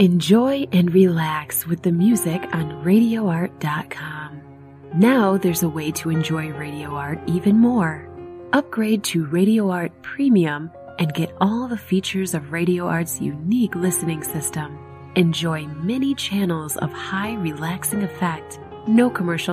Enjoy and relax with the music on RadioArt.com. Now there's a way to enjoy Radio Art even more. Upgrade to Radio Art Premium and get all the features of Radio Art's unique listening system. Enjoy many channels of high relaxing effect, no commercial